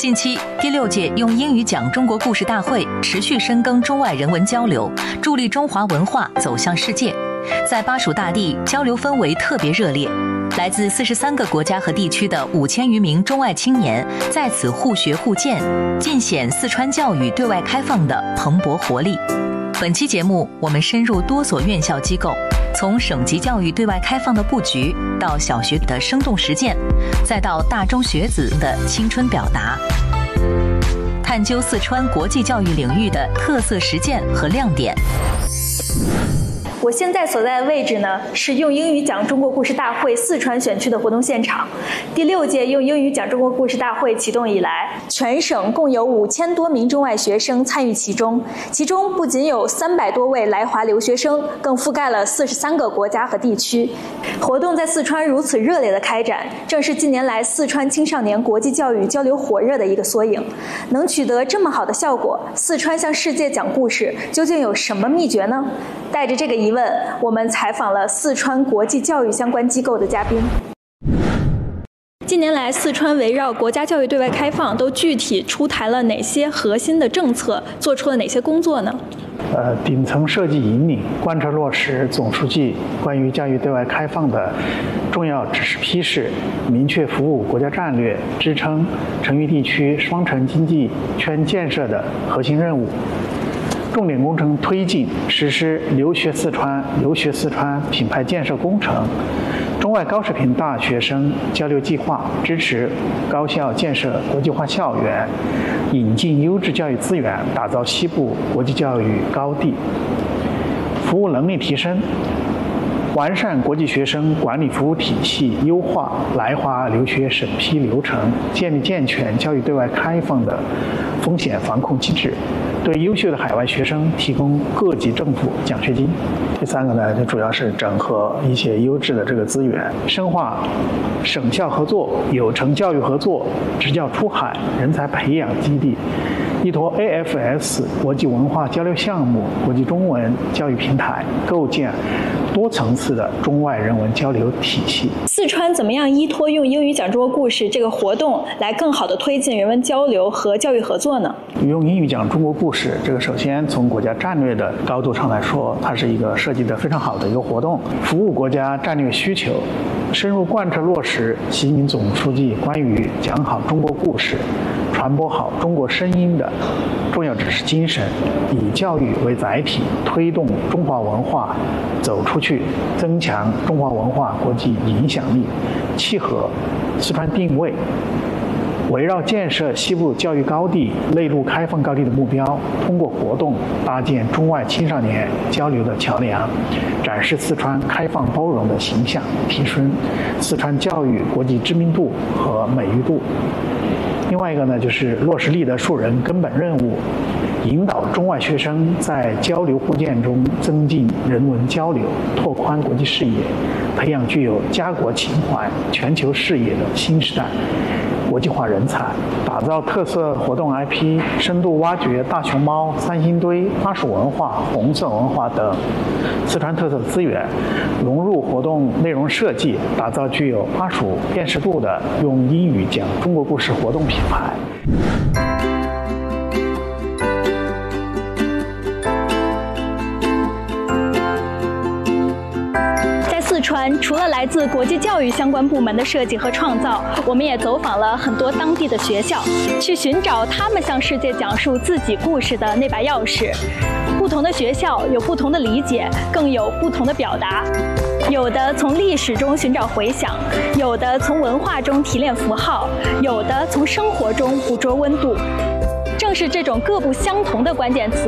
近期，第6届用英语讲中国故事大会持续深耕中外人文交流，助力中华文化走向世界。在巴蜀大地，交流氛围特别热烈。来自43个国家和地区的5000余名中外青年在此互学互鉴，尽显四川教育对外开放的蓬勃活力。本期节目，我们深入多所院校机构，从省级教育对外开放的布局，到小学的生动实践，再到大中学子的青春表达，探究四川国际教育领域的特色实践和亮点。 我现在所在的位置呢，是用英语讲中国故事大会四川选区的活动现场。第6届用英语讲中国故事大会启动以来，全省共有5000多名中外学生参与其中，其中不仅有300多位来华留学生，更覆盖了43个国家和地区。活动在四川如此热烈的开展，正是近年来四川青少年国际教育交流火热的一个缩影。能取得这么好的效果，四川向世界讲故事究竟有什么秘诀呢？带着这个疑问，我们采访了四川国际教育相关机构的嘉宾。近年来，四川围绕国家教育对外开放都具体出台了哪些核心的政策，做出了哪些工作呢？ 顶层设计引领，贯彻落实总书记关于教育对外开放的重要指示批示，明确服务国家战略，支撑成渝地区双城经济圈建设的核心任务。重点工程推进实施留学四川品牌建设工程，中外高水平大学生交流计划，支持高校建设国际化校园，引进优质教育资源，打造西部国际教育高地。服务能力提升，完善国际学生管理服务体系，优化来华留学审批流程，建立健全教育对外开放的风险防控机制，对优秀的海外学生提供各级政府奖学金。第3个呢，就主要是整合一些优质的这个资源，深化省校合作、有成教育合作、职教出海、人才培养基地，依托 AFS 国际文化交流项目、国际中文教育平台，构建多层次的中外人文交流体系。 四川怎么样依托用英语讲中国故事这个活动，来更好地推进人文交流和教育合作呢？ 用英语讲中国故事，这个首先从国家战略的高度上来说，它是一个设计得非常好的一个活动，服务国家战略需求，深入贯彻落实习近平总书记关于讲好中国故事、传播好中国声音的重要指示精神，以教育为载体，推动中华文化走出去，增强中华文化国际影响力，契合四川定位，围绕建设西部教育高地、内陆开放高地的目标，通过活动搭建中外青少年交流的桥梁，展示四川开放包容的形象，提升四川教育国际知名度和美誉度。另外一个呢，就是落实立德树人根本任务，引导中外学生在交流互鉴中增进人文交流，拓宽国际视野，培养具有家国情怀、全球视野的新时代国际化人才，打造特色活动 IP， 深度挖掘大熊猫、三星堆、巴蜀文化、红色文化等四川特色资源，融入活动内容设计，打造具有巴蜀辨识度的用英语讲中国故事活动品牌。 四川除了来自国际教育相关部门的设计和创造，我们也走访了很多当地的学校，去寻找他们向世界讲述自己故事的那把钥匙。不同的学校有不同的理解，更有不同的表达。有的从历史中寻找回响，有的从文化中提炼符号，有的从生活中捕捉温度。正是这种各不相同的关键词，